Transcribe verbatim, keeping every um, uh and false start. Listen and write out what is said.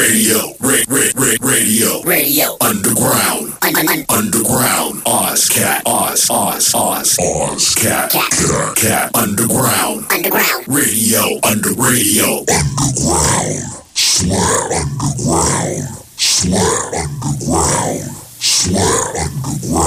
Radio, ra- ra- ra- radio, Radio. underground, Un- un- un- underground, Ozcat, Oz, Oz, Oz, Ozcat, Cat. cat, cat, underground, Underground. radio, under radio, underground, swear underground, swear underground, swear underground.